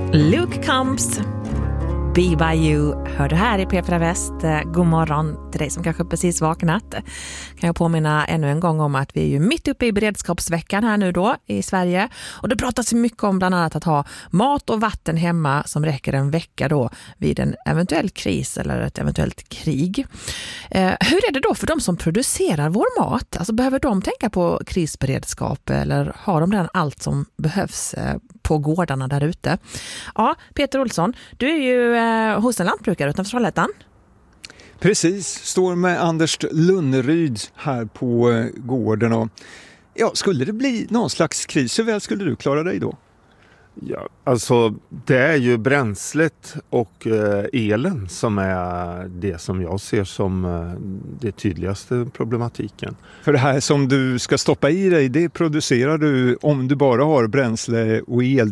Luke Combs, Be By You, hör du här i P4 Väst. God morgon till dig som kanske precis vaknat. Kan jag påminna ännu en gång om att vi är ju mitt uppe i beredskapsveckan här nu då i Sverige. Och det pratas mycket om bland annat att ha mat och vatten hemma som räcker en vecka då vid en eventuell kris eller ett eventuellt krig. Hur är det då för de som producerar vår mat? Alltså behöver de tänka på krisberedskap eller har de redan allt som behövs på gårdarna där ute? Ja, Peter Olsson, du är ju hos en lantbrukare utanför Trollhättan. Precis, står med Anders Lunneryd här på gården. Och, ja, skulle det bli någon slags kris, hur väl skulle du klara dig då? Ja, alltså det är ju bränslet och elen som är det som jag ser som det tydligaste problematiken. För det här som du ska stoppa i dig, det producerar du om du bara har bränsle och el.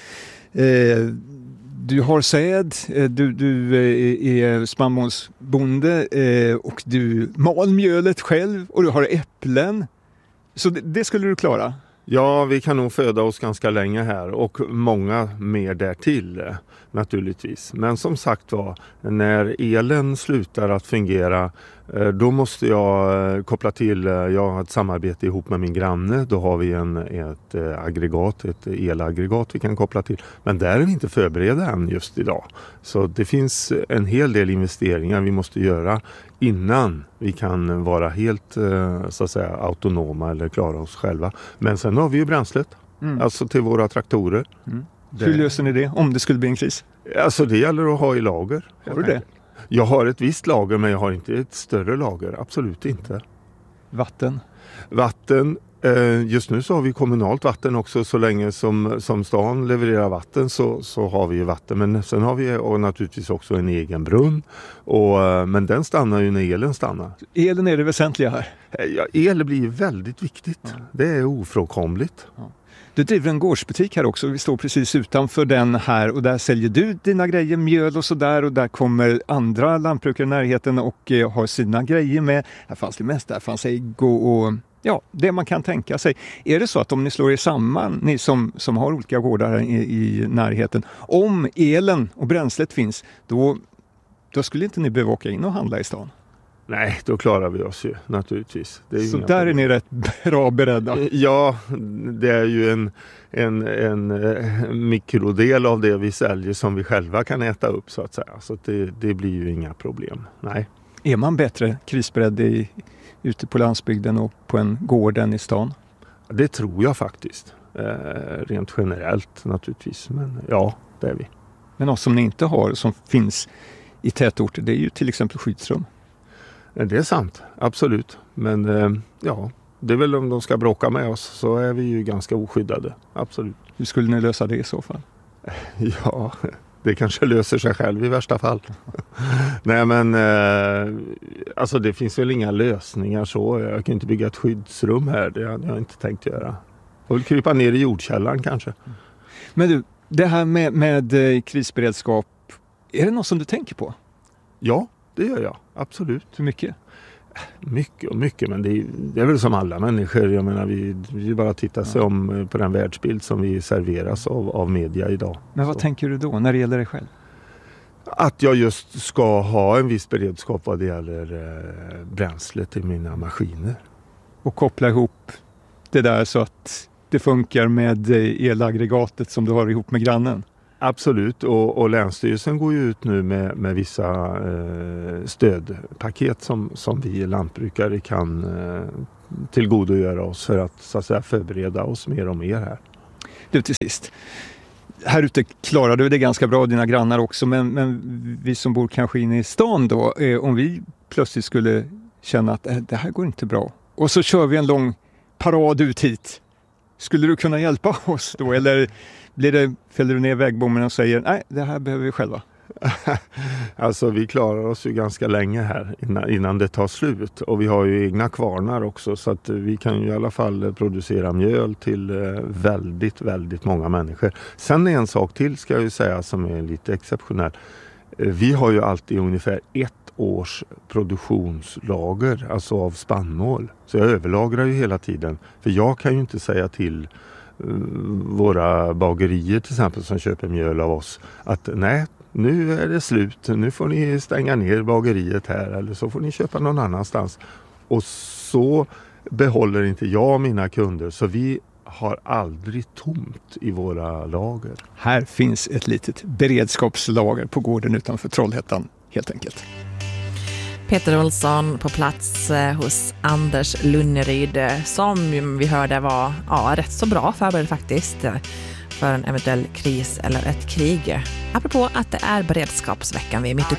Du har säd, du är spannmålsbonde och du mal mjölet själv och du har äpplen. Så det skulle du klara? Ja, vi kan nog föda oss ganska länge här och många mer därtill naturligtvis. Men som sagt var, när elen slutar att fungera då måste jag koppla till, jag har ett samarbete ihop med min granne. Då har vi ett aggregat, ett elaggregat vi kan koppla till. Men där är vi inte förberedda än just idag. Så det finns en hel del investeringar vi måste göra innan vi kan vara helt så att säga autonoma eller klara oss själva. Men sen har vi ju bränslet, alltså till våra traktorer. Hur löser ni det om det skulle bli en kris? Alltså det gäller att ha i lager. Har du det? Jag har ett visst lager men jag har inte ett större lager, absolut inte. Vatten? Just nu så har vi kommunalt vatten också, så länge som stan levererar vatten så har vi ju vatten. Men sen har vi naturligtvis också en egen brunn, men den stannar ju när elen stannar. Elen är det väsentliga här? Ja, el blir väldigt viktigt, Det är ofrånkomligt. Ja. Du driver en gårdsbutik här också, vi står precis utanför den här och där säljer du dina grejer, mjöl och sådär, och där kommer andra lantbrukare i närheten och har sina grejer med. Här fanns det mest, där fanns ägg och ja, det man kan tänka sig. Är det så att om ni slår er samman, ni som har olika gårdar i närheten, om elen och bränslet finns, då skulle inte ni behöva åka in och handla i stan? Nej, då klarar vi oss ju naturligtvis. Det är så där är ni rätt bra beredda? Ja, det är ju en mikrodel av det vi säljer som vi själva kan äta upp så att säga. Så det blir ju inga problem, nej. Är man bättre krisberedd ute på landsbygden och på en gård än i stan? Det tror jag faktiskt. Rent generellt naturligtvis, men ja, det är vi. Men något som ni inte har som finns i tätorter, det är ju till exempel skyddsrum. Det är sant, absolut. Men ja, det är väl om de ska bråka med oss så är vi ju ganska oskyddade, absolut. Hur skulle ni lösa det i så fall? Ja, det kanske löser sig själv i värsta fall. Nej men, alltså det finns väl inga lösningar så. Jag kan inte bygga ett skyddsrum här, det hade jag inte tänkt göra. Jag vill krypa ner i jordkällaren kanske. Men du, det här med krisberedskap, är det något som du tänker på? Ja, det gör jag, absolut. Hur mycket? Mycket, men det är väl som alla människor. Jag menar, vi bara tittar sig om på den världsbild som vi serveras av media idag. Men vad tänker du då när det gäller dig själv? Att jag just ska ha en viss beredskap vad det gäller bränsle till mina maskiner. Och koppla ihop det där så att det funkar med elaggregatet som du har ihop med grannen? Absolut, och Länsstyrelsen går ju ut nu med vissa stödpaket som vi lantbrukare kan tillgodogöra oss för att, så att säga, förbereda oss mer och mer här. Du, till sist. Här ute klarar du det ganska bra, dina grannar också, men vi som bor kanske inne i stan då, om vi plötsligt skulle känna att det här går inte bra och så kör vi en lång parad ut hit. Skulle du kunna hjälpa oss då, eller fäller du ner vägbommen och säger nej, det här behöver vi själva? Alltså vi klarar oss ju ganska länge här innan det tar slut, och vi har ju egna kvarnar också, så att vi kan ju i alla fall producera mjöl till väldigt, väldigt många människor. Sen är en sak till, ska jag ju säga, som är lite exceptionell. Vi har ju alltid ungefär 1 års produktionslager, alltså av spannmål. Så jag överlagrar ju hela tiden, för jag kan ju inte säga till våra bagerier till exempel som köper mjöl av oss att nej, nu är det slut, nu får ni stänga ner bageriet här eller så får ni köpa någon annanstans. Och så behåller inte jag mina kunder, så vi har aldrig tomt i våra lager. Här finns ett litet beredskapslager på gården utanför Trollhättan helt enkelt. Peter Olsson på plats hos Anders Lunneryd som vi hörde var rätt så bra förberedd faktiskt för en eventuell kris eller ett krig. Apropå att det är beredskapsveckan vi är mitt